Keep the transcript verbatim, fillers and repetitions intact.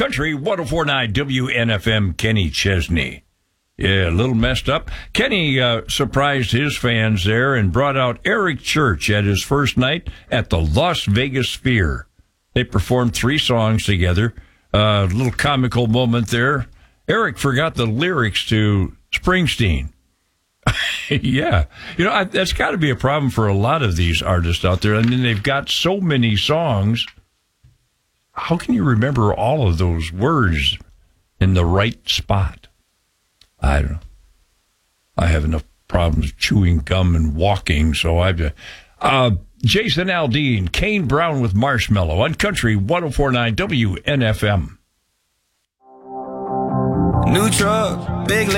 Country one oh four point nine W N F M, Kenny Chesney. Yeah, a little messed up. Kenny uh, surprised his fans there and brought out Eric Church at his first night at the Las Vegas Sphere. They performed three songs together. A uh, little comical moment there. Eric forgot the lyrics to Springsteen. Yeah. You know, I, that's got to be a problem for a lot of these artists out there. I mean, they've got so many songs. How can you remember all of those words in the right spot? I don't know. I have enough problems chewing gum and walking, so I've... Uh, Jason Aldean, Kane Brown with Marshmallow on Country one oh four point nine W N F M. New truck, big